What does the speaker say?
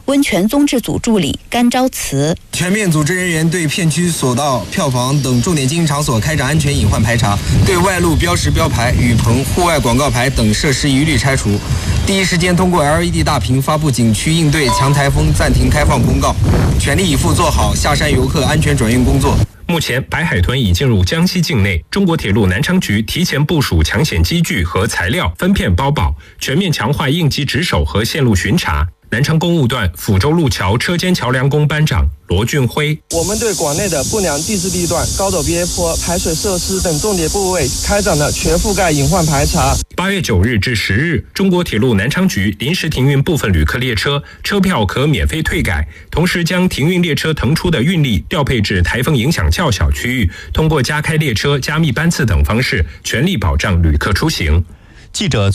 温泉综治组助理甘昭慈。 全面组织人员对片区索道、票房等重点经营场所开展安全隐患排查，对外路标识标牌、雨棚、户外广告牌等设施一律拆除。第一时间通过 LED 大屏发布景区应对强台风暂停开放公告，全力以赴做好下山游客安全转运工作。 目前，白海豚已进入江西境内，中国铁路南昌局提前部署抢险机具和材料，分片包保，全面强化应急值守和线路巡查。南昌公务段抚州路桥车间桥梁工班长罗俊辉： 我们对广内的不良地势地段、高陡边坡、排水设施等重点部位开展了全覆盖隐患排查。 8月9日至10日，中国铁路南昌局临时停运部分旅客列车，车票可免费退改，同时将停运列车腾出的运力调配至台风影响较小区域，通过加开列车、加密班次等方式，全力保障旅客出行。 记者